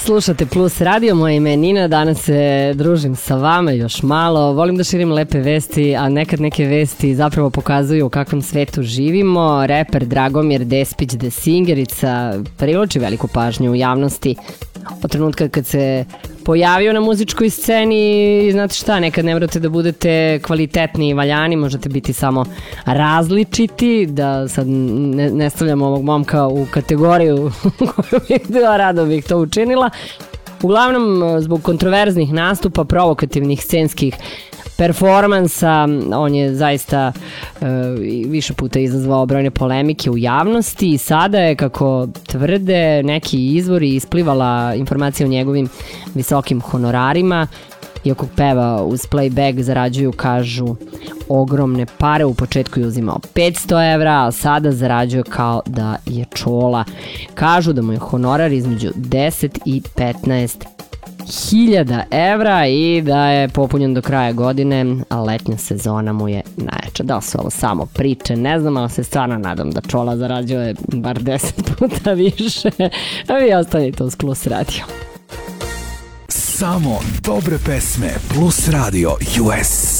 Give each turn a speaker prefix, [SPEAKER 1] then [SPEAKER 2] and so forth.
[SPEAKER 1] Slušate Plus Radio, moje ime je Nina, danas se družim sa vama još malo. Volim da širim lepe vesti, a nekad neke vesti zapravo pokazuju u kakvom svetu živimo. Reper Dragomir Despić The Singerica privlači veliku pažnju u javnosti od trenutka kad se pojavio na muzičkoj sceni. Znate šta, nekad ne morate da budete kvalitetni i valjani, možete biti samo različiti, da sad ne stavljamo ovog momka u kategoriju koju bih bila, rado bih to učinila. Uglavnom, zbog kontroverznih nastupa, provokativnih scenskih performansa, on je zaista više puta izazvao brojne polemike u javnosti i sada je, kako tvrde neki izvori, isplivala informacija o njegovim visokim honorarima. Iako peva uz playback, zarađuju, kažu, ogromne pare. U početku je uzimao 500 evra, a sada zarađuje kao da je čola. Kažu da mu je honorar između 10 i 15 hiljada evra i da je popunjen do kraja godine, a letnja sezona mu je najjača. Da li su ovo samo priče, ne znam, ali se stvarno nadam da čola zarađuje bar 10 puta više. A vi ostanite uz Plus Radio.
[SPEAKER 2] Samo dobre pesme Plus Radio US.